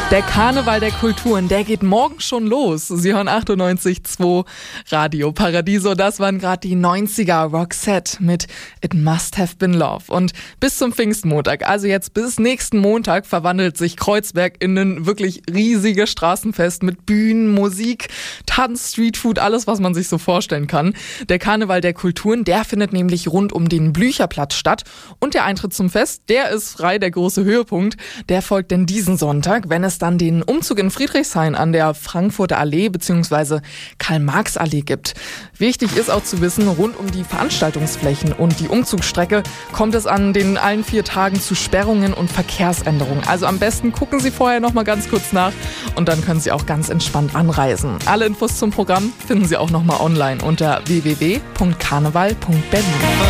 Der Karneval der Kulturen, der geht morgen schon los. Sie hören 98.2 Radio Paradiso. Das waren gerade die 90er Roxette mit It Must Have Been Love. Und bis zum Pfingstmontag, also jetzt bis nächsten Montag, verwandelt sich Kreuzberg in ein wirklich riesiges Straßenfest mit Bühnen, Musik, Tanz, Streetfood, alles, was man sich so vorstellen kann. Der Karneval der Kulturen, der findet nämlich rund um den Blücherplatz statt. Und der Eintritt zum Fest, der ist frei, der große Höhepunkt. Der folgt denn diesen Sonntag, wenn es dann den Umzug in Friedrichshain an der Frankfurter Allee bzw. Karl-Marx-Allee gibt. Wichtig ist auch zu wissen, rund um die Veranstaltungsflächen und die Umzugsstrecke kommt es an den allen 4 Tagen zu Sperrungen und Verkehrsänderungen. Also am besten gucken Sie vorher noch mal ganz kurz nach und dann können Sie auch ganz entspannt anreisen. Alle Infos zum Programm finden Sie auch noch mal online unter www.karneval.berlin.